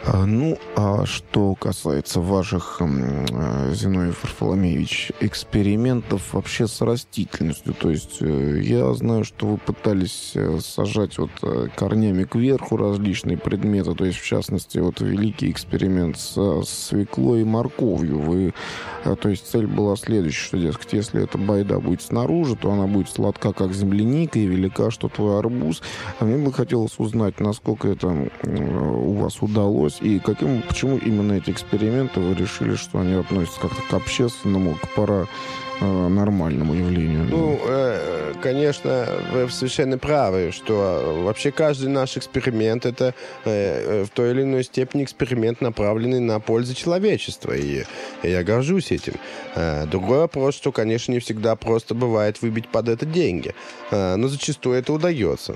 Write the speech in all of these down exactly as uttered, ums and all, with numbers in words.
А, ну, а что касается ваших, э, Зиновий Варфоломеевич, экспериментов вообще с растительностью, то есть э, я знаю, что вы пытались э, сажать вот э, корнями кверху различные предметы, то есть в частности вот великий эксперимент с свеклой и морковью. Вы, э, то есть цель была следующая, что, дескать, если эта байда будет снаружи, то она будет сладка, как земляника, и велика, что твой арбуз. А мне бы хотелось узнать, насколько это э, у вас удалось, и каким, почему именно эти эксперименты вы решили, что они относятся как-то к общественному, к пара э, нормальному явлению? Ну, э, конечно, вы совершенно правы, что вообще каждый наш эксперимент — это э, в той или иной степени эксперимент, направленный на пользу человечества, и я горжусь этим. Э, другой вопрос, что, конечно, не всегда просто бывает выбить под это деньги, э, но зачастую это удается.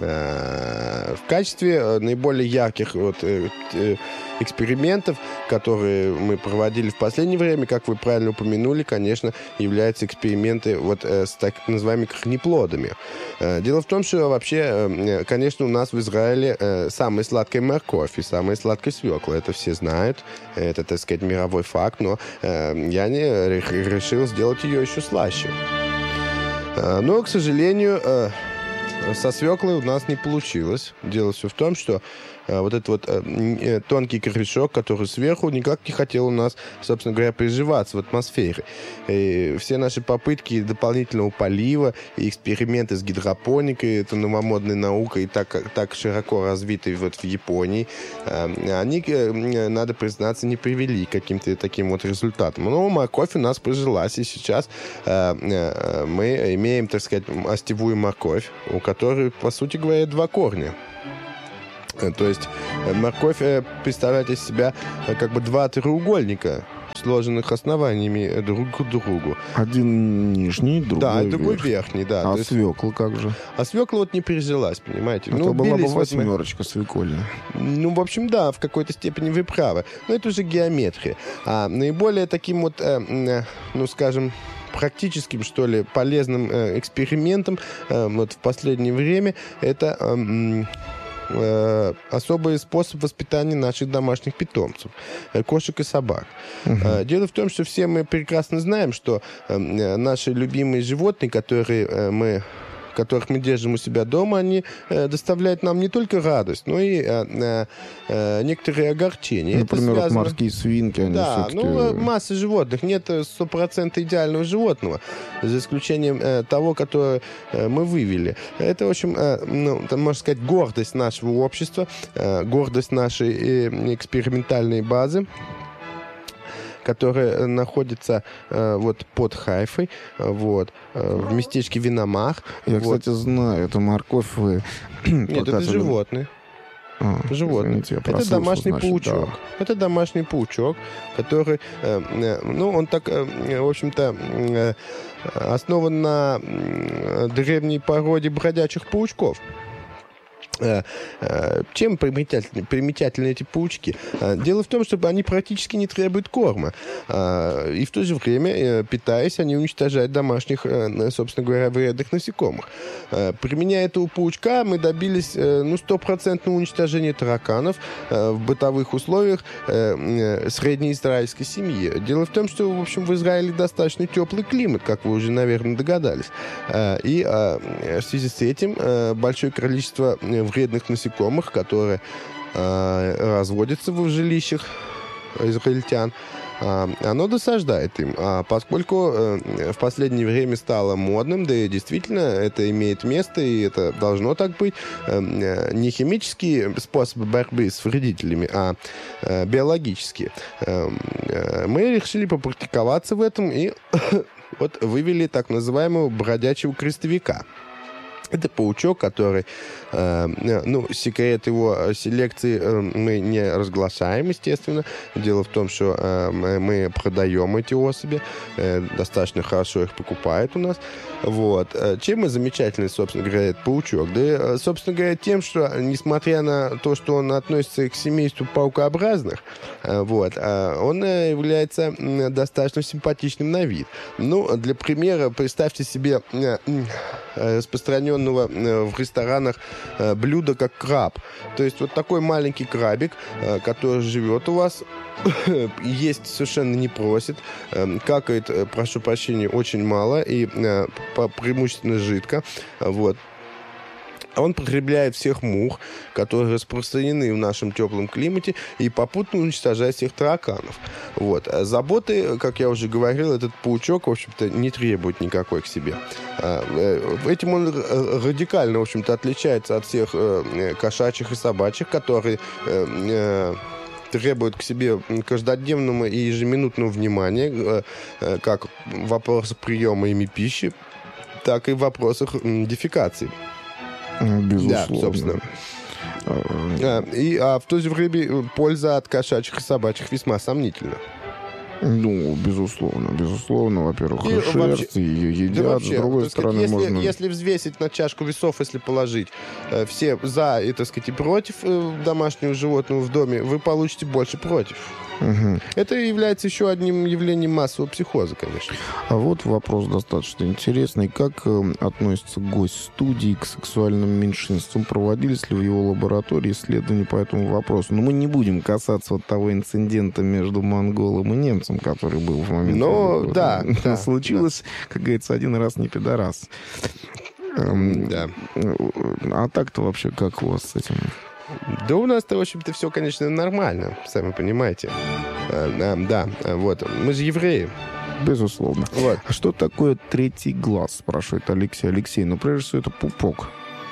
В качестве наиболее ярких вот, экспериментов, которые мы проводили в последнее время, как вы правильно упомянули, конечно, являются эксперименты вот с так называемыми корнеплодами. Дело в том, что вообще, конечно, у нас в Израиле самая сладкая морковь и самая сладкая свекла. Это все знают, это, так сказать, мировой факт, но я не решил сделать ее еще слаще. Но, к сожалению, со свеклой у нас не получилось. Дело все в том, что э, вот этот вот э, тонкий корешок, который сверху, никак не хотел у нас, собственно говоря, приживаться в атмосфере. И все наши попытки дополнительного полива и эксперименты с гидропоникой, это новомодная наука и так, так широко развитая вот в Японии, э, они, э, надо признаться, не привели к каким-то таким вот результатам. Но морковь у нас прижилась, и сейчас э, э, мы имеем, так сказать, остевую морковь, у которой, по сути говоря, два корня. То есть морковь представляет из себя как бы два треугольника, сложенных основаниями друг к другу. Один нижний, другой да, верхний. другой верхний, да. А есть... свекла как же? А свекла вот не прижилась, понимаете? Это ну, была бы вот мы... восьмерочка свекольная. Ну, в общем, да, в какой-то степени вы правы. Но это уже геометрия. А наиболее таким вот, э, ну, скажем, практическим, что ли, полезным э, экспериментом э, вот в последнее время это э, э, особый способ воспитания наших домашних питомцев, э, кошек и собак. Угу. Э, дело в том, что все мы прекрасно знаем, что э, наши любимые животные, которые э, мы которых мы держим у себя дома, они э, доставляют нам не только радость, но и э, э, некоторые огорчения. Например, это связано... вот морские свинки, они да, все-таки... ну, масса животных. Нет сто процентов идеального животного, за исключением э, того, которое э, мы вывели. Это, в общем, э, ну, там, можно сказать, гордость нашего общества, э, гордость нашей э, экспериментальной базы, которая находится э, вот под Хайфой, э, вот, э, в местечке Виномах. Я, вот. кстати, знаю, это морковь вы... Нет, это животные. А, животные. Извините, это домашний значит, паучок. Да. Это домашний паучок, который, э, э, ну, он так, э, в общем-то, э, основан на э, древней породе бродячих паучков. Чем примечательны, примечательны эти паучки? Дело в том, что они практически не требуют корма. И в то же время, питаясь, они уничтожают домашних, собственно говоря, вредных насекомых. Применяя этого паучка, мы добились ну, стопроцентного уничтожения тараканов в бытовых условиях среднеизраильской семьи. Дело в том, что, в общем, в Израиле достаточно теплый климат, как вы уже, наверное, догадались. И в связи с этим большое количество вредных насекомых, которые э, разводятся в жилищах израильтян, э, оно досаждает им. А поскольку э, в последнее время стало модным, да и действительно это имеет место, и это должно так быть, э, не химические способы борьбы с вредителями, а э, биологические. Э, э, мы решили попрактиковаться в этом и вот вывели так называемого бродячего крестовика. Это паучок, который, э, ну, секрет его селекции э, мы не разглашаем, естественно. Дело в том, что э, мы продаем эти особи, э, достаточно хорошо их покупают у нас. Вот. Чем и замечательный, собственно говоря, этот паучок? Да, собственно говоря, тем, что, несмотря на то, что он относится к семейству паукообразных, э, вот, э, он является достаточно симпатичным на вид. Ну, для примера, представьте себе э, распространенный популярного в ресторанах блюда, как краб. То есть вот такой маленький крабик, который живет у вас, есть совершенно не просит, какает, прошу прощения, очень мало и преимущественно жидко. Вот. Он потребляет всех мух, которые распространены в нашем теплом климате, и попутно уничтожает всех тараканов. Вот. Заботы, как я уже говорил, этот паучок, в общем-то, не требует никакой к себе. Этим он радикально, в общем-то, отличается от всех кошачьих и собачьих, которые требуют к себе каждодневного и ежеминутного внимания, как в вопросах приема ими пищи, так и в вопросах дефекации. Безусловно. Да, собственно. А, и, а в то же время польза от кошачьих и собачьих весьма сомнительна. Ну, безусловно, безусловно. Во-первых, и шерсть, вообще, ее едят. Да вообще, с другой стороны, сказать, если, можно... если взвесить на чашку весов, если положить э, все за и, так сказать, и против э, домашнего животного в доме, вы получите больше против. Угу. Это является еще одним явлением массового психоза, конечно. А вот вопрос достаточно интересный. Как э, относится гость студии к сексуальным меньшинствам? Проводились ли в его лаборатории исследования по этому вопросу? Но мы не будем касаться вот того инцидента между монголом и немцем, который был в момент... Но, да, да. Случилось, да. Как говорится, один раз не пидорас. Эм, да. А так-то вообще как у вас с этим? Да у нас-то, в общем-то, все, конечно, нормально, сами понимаете. А, да, вот. Мы же евреи. Безусловно. Вот. А что такое третий глаз, спрашивает Алексей. Алексей, ну, прежде всего, это пупок.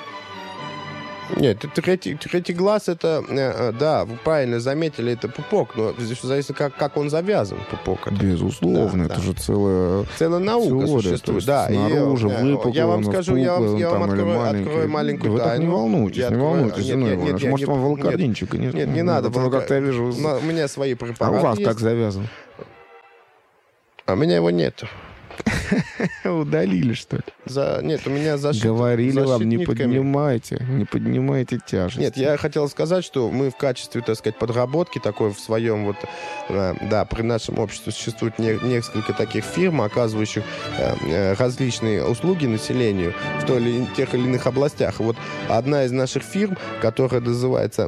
Нет, третий, третий глаз, это, да, вы правильно заметили, это пупок, но зависит, как, как он завязан, пупок. Это. Безусловно, да, это да. же целая, целая наука теория, существует. Да, снаружи, и, выпукло, я вам скажу, я вам, я вам открою, маленький. открою маленькую да тайну. Вы так не волнуйтесь, я не открою... волнуйтесь. Нет, нет, нет, нет, Может, нет, вам волокординчика? Нет, Нет, нет, не надо. Волок... Как-то я вижу... У меня свои препараты А у вас есть. как завязан? А у меня его нет. Удалили, что ли? За... Нет, у меня защит... Говорили защит вам, не нитками. поднимайте, не поднимайте тяжесть. Нет, я хотел сказать, что мы в качестве, так сказать, подработки такой в своем вот... Э, да, при нашем обществе существует не, несколько таких фирм, оказывающих э, различные услуги населению в той или тех или иных областях. Вот одна из наших фирм, которая называется...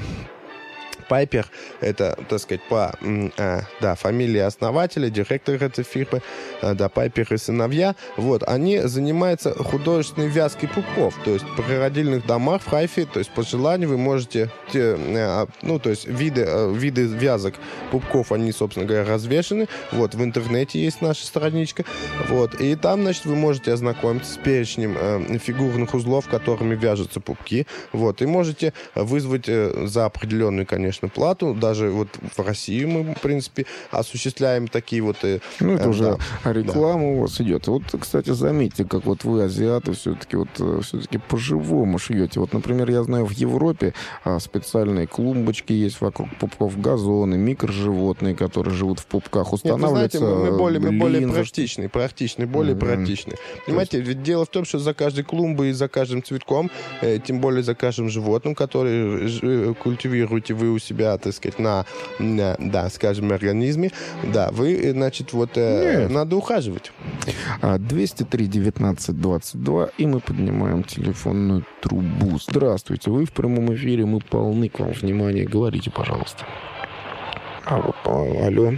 Пайпер, это, так сказать, по э, да, фамилии основателя, директора этой фирмы, э, да, Пайпер и сыновья, вот, они занимаются художественной вязкой пупков, то есть при родильных домах в Хайфе, то есть по желанию вы можете, те, э, ну, то есть виды, э, виды вязок пупков, они, собственно говоря, развешаны, вот, в интернете есть наша страничка, вот, и там, значит, вы можете ознакомиться с перечнем э, фигурных узлов, которыми вяжутся пупки, вот, и можете вызвать э, за определенную, конечно, плату. Даже вот в России мы, в принципе, осуществляем такие вот... Ну, это э, уже да. реклама да. у вас идет. Вот, кстати, заметьте, как вот вы, азиаты, все-таки вот все-таки по-живому шьете. Вот, например, я знаю, в Европе специальные клумбочки есть вокруг пупков, газоны, микроживотные, которые живут в пупках, устанавливаются... Нет, вы знаете, мы, мы более, мы более линзы. практичны, практичны, более mm-hmm. практичны. Понимаете, есть... ведь дело в том, что за каждой клумбой и за каждым цветком, э, тем более за каждым животным, который ж, культивируете вы у себя, так сказать, на, на, да, скажем, организме, да, вы, значит, вот, э, надо ухаживать. двести три девятнадцать двадцать два, и мы поднимаем телефонную трубу. Здравствуйте, вы в прямом эфире, мы полны к вам внимания. Говорите, пожалуйста. Алло. Алло.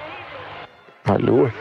Алло.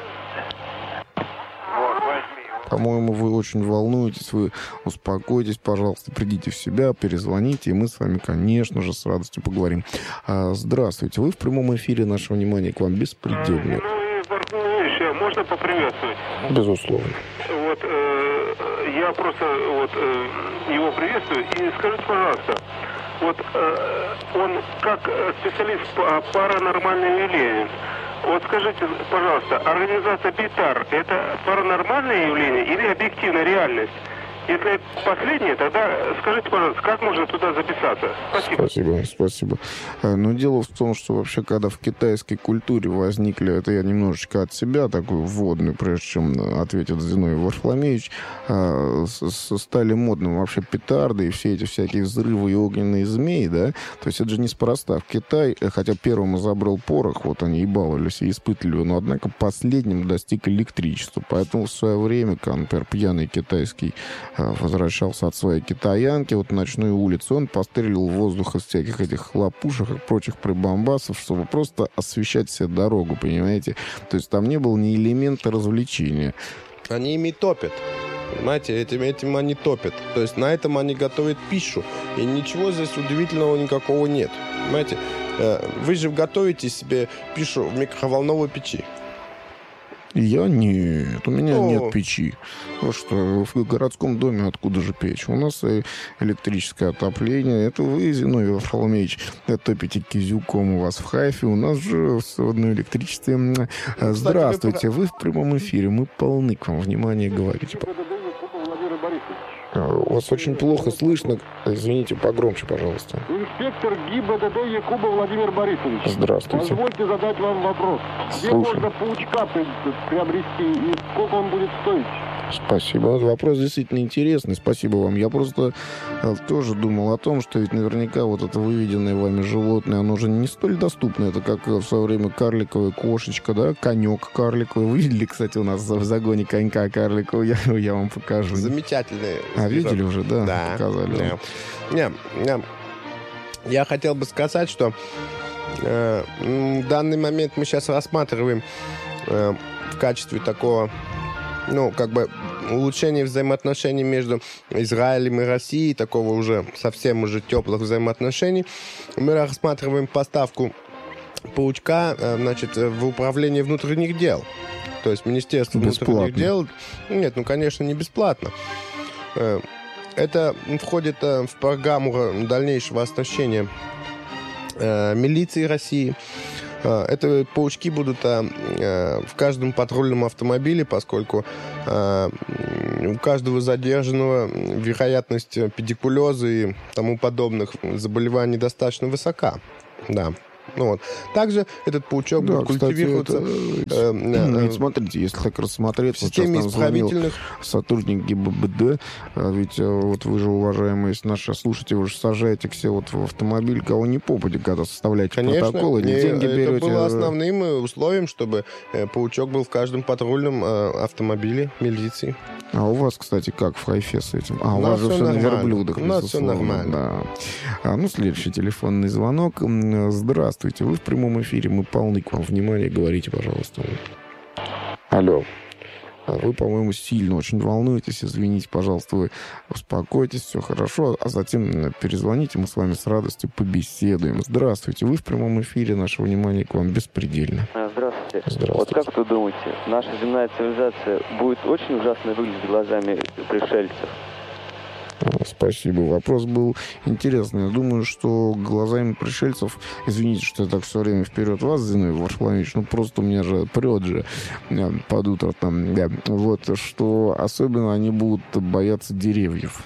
По-моему, вы очень волнуетесь, вы успокойтесь, пожалуйста, придите в себя, перезвоните, и мы с вами, конечно же, с радостью поговорим. А, здравствуйте, вы в прямом эфире, наше внимание к вам беспредельное. Ну, можно поприветствовать? Безусловно. Вот, э, я просто вот э, его приветствую, и скажите, пожалуйста, вот э, он как специалист по паранормальным явлениям, вот скажите, пожалуйста, организация БИТАР – это паранормальное явление или объективная реальность? Если последнее, тогда скажите, пожалуйста, как можно туда записаться? Спасибо. Спасибо, спасибо. Но дело в том, что вообще, когда в китайской культуре возникли, это я немножечко от себя такую вводную, прежде чем ответит Зиновий Варфоломеевич, стали модным вообще петарды и все эти всякие взрывы и огненные змеи, да? То есть это же неспроста. В Китай, хотя первым изобрел порох, вот они и баловались, и испытывали, но, однако, последним достиг электричества. Поэтому в свое время, например, пьяный китайский возвращался от своей китаянки, вот ночную улицу, он пострелил в воздух из всяких этих хлопушек и прочих прибамбасов, чтобы просто освещать себе дорогу, понимаете? То есть там не было ни элемента развлечения. Они ими топят. Понимаете, этим, этим они топят. То есть на этом они готовят пищу. И ничего здесь удивительного никакого нет. Понимаете, вы же готовите себе пищу в микроволновой печи. Я нет, у меня О. нет печи. Вот что, в городском доме откуда же печь? У нас электрическое отопление. Это вы, Зиновий Варфоломеевич, топите кизюком у вас в Хайфе. У нас же в одно электричестве. Здравствуйте, вы в прямом эфире. Мы полны к вам. Внимание, говорите. Вас очень плохо слышно. Извините, погромче, пожалуйста. Инспектор ГИБДД Якуба Владимир Борисович. Здравствуйте. Позвольте задать вам вопрос. Где Слушаю. можно паучка приобрести и сколько он будет стоить? Спасибо. Вопрос действительно интересный. Спасибо вам. Я просто э, тоже думал о том, что ведь наверняка вот это выведенное вами животное, оно уже не столь доступно. Это как в свое время карликовая кошечка, да, конек карликовый. Вы видели, кстати, у нас в загоне конька карликового? Я, я вам покажу. Замечательные. А, видели уже, да? Да. Показали. Да. Не, не. Я хотел бы сказать, что э, в данный момент мы сейчас рассматриваем э, в качестве такого, ну, как бы улучшения взаимоотношений между Израилем и Россией, такого уже совсем уже теплых взаимоотношений. Мы рассматриваем поставку паучка, э, значит, в управление внутренних дел. То есть Министерство Бесплатно. внутренних дел... Нет, ну, конечно, не бесплатно. Э, Это входит э, в программу дальнейшего оснащения э, милиции России. Э, это паучки будут э, э, в каждом патрульном автомобиле, поскольку э, у каждого задержанного вероятность педикулеза и тому подобных заболеваний достаточно высока. Да. Ну, вот. Также этот паучок Да, будет кстати, культивироваться... это... э, Ну, э, ведь смотрите, если так рассмотреть, в системе вот сейчас нам звонил исправительных... сотрудник ГИБДД, а ведь а, вот вы же, уважаемые наши слушатели, вы же сажаете к себе вот в автомобиль, кого не попадет, когда составляете Конечно, протоколы, не не, деньги это берете. было основным э, условием, чтобы э, паучок был в каждом патрульном э, автомобиле милиции. А у вас, кстати, как в Хайфе с этим? А, У у нас вас же всё все на нормально. верблюдах, У нас всё безусловно, нормально. да. А, ну, следующий телефонный звонок. М, Здравствуйте, вы в прямом эфире, мы полны к вам. Внимание, говорите, пожалуйста. Алло. А Вы, по-моему, сильно очень волнуетесь. Извините, пожалуйста, вы успокойтесь, все хорошо. А затем перезвоните, мы с вами с радостью побеседуем. Здравствуйте, вы в прямом эфире. Наше внимание к вам беспредельно. Здравствуйте. Здравствуйте. Вот как вы думаете, наша земная цивилизация будет очень ужасно выглядеть глазами пришельцев? Спасибо. Вопрос был интересный. Я думаю, что глазами пришельцев... Извините, что я так все время вперед вас, Зиновий Варфоломеевич, ну просто у меня же прет же э, под утро там. Да. Вот, что особенно они будут бояться деревьев.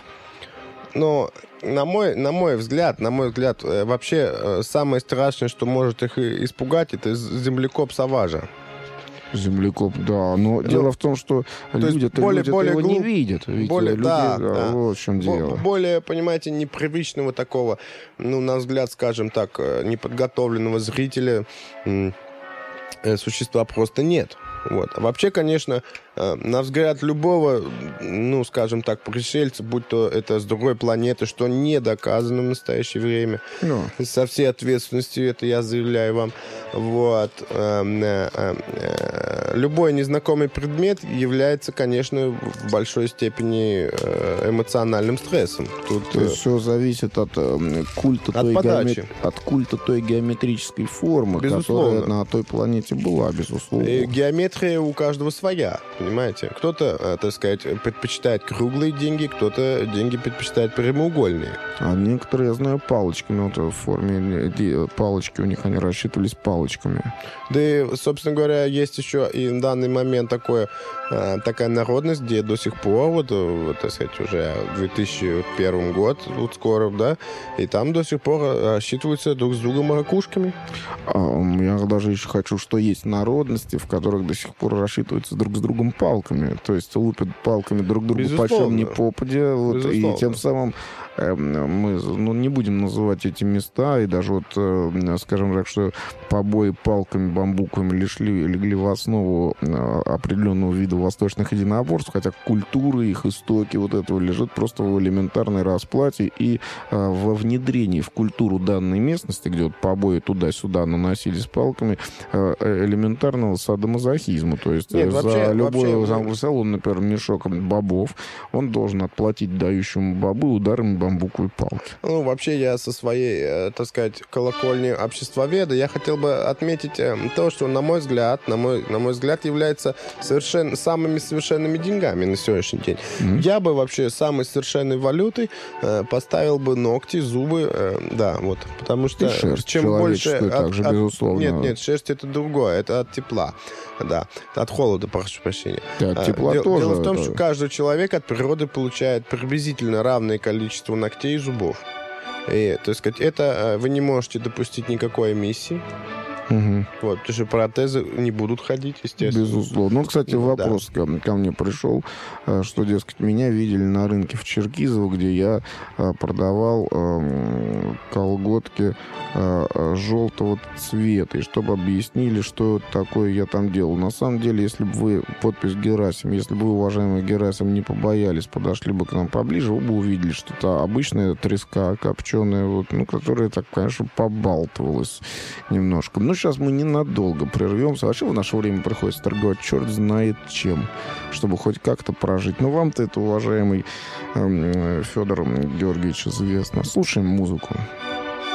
Но на мой, на мой взгляд, на мой взгляд, э, вообще э, самое страшное, что может их и- испугать, это землекоп Саважа. Землекоп, да. Но Ну, дело в том, что есть люди-то, более- люди-то более его не глуп- видят. Ведь более- люди, да, да, да. вот в чем Бо- дело. Более, понимаете, непривычного такого, ну, на взгляд, скажем так, э, неподготовленного зрителя м, э, существа просто нет. Вот. А вообще, конечно, э, на взгляд любого, ну, скажем так, пришельца, будь то это с другой планеты, что не доказано в настоящее время, Ну, со всей ответственностью это я заявляю вам. Вот. Эм, э, э, э, Любой незнакомый предмет является, конечно, в большой степени э, эмоциональным стрессом. Тут то э, есть все зависит от э, культа От той подачи. геомет- от культа той геометрической формы, Безусловно. которая на той планете была, безусловно. э, геометрия у каждого своя, понимаете? Кто-то, э, так сказать, предпочитает круглые деньги, кто-то деньги предпочитает прямоугольные. А некоторые, я знаю, палочками, вот в форме э, палочки у них, они рассчитывались палочками. Да и, собственно говоря, есть еще и в данный момент такое, э, такая народность, где до сих пор, вот, э, вот, так сказать, уже две тысячи первый год, вот скоро, да, и там до сих пор рассчитываются друг с другом ракушками. А я даже еще хочу, что есть народности, в которых до сих пор рассчитываются друг с другом палками. То есть лупят палками друг другу Безусловно. почем ни попадя. Вот, и Безусловно. тем самым мы ну, не будем называть эти места, и даже вот, скажем так, что побои палками, бамбуками легли, легли в основу определенного вида восточных единоборств, хотя культура, их истоки вот этого лежит просто в элементарной расплате и во внедрении в культуру данной местности, где вот побои туда-сюда наносились палками, элементарного садомазохизма. То есть Нет, за вообще, любой вообще... салон, например, мешок бобов, он должен отплатить дающему бобы ударами бамбуковой палки. Ну, вообще, я со своей, так сказать, колокольни обществоведа, я хотел бы отметить то, что, на мой взгляд, на мой, на мой взгляд, является совершенно, самыми совершенными деньгами на сегодняшний день. Mm-hmm. Я бы вообще самой совершенной валютой э, поставил бы ногти, зубы, э, да, вот, потому что шерсть чем больше... От, также, от, безусловно. Нет, нет, шерсть это другое, это от тепла, да, от холода, прошу прощения. Да, от тепла Дел, тоже. Дело в том, это... что каждый человек от природы получает приблизительно равное количество ногтей и зубов. И, так сказать, это вы не можете допустить никакой эмиссии. Угу. Вот, потому что протезы не будут ходить, естественно. Безусловно. Ну, кстати, вопрос да. ко, ко мне пришел, что, дескать, меня видели на рынке в Черкизово, где я продавал э, колготки э, желтого цвета, и чтобы объяснили, что такое я там делал. На самом деле, если бы вы, подпись Герасим, если бы вы, уважаемый Герасим, не побоялись, подошли бы к нам поближе, вы бы увидели, что это обычная треска копченая, вот, ну, которая так, конечно, побалтывалась немножко. Ну, сейчас мы ненадолго прервемся. Вообще в наше время приходится торговать черт знает чем, чтобы хоть как-то прожить. Но вам-то это, уважаемый э, Федор Георгиевич, известно. Слушаем музыку.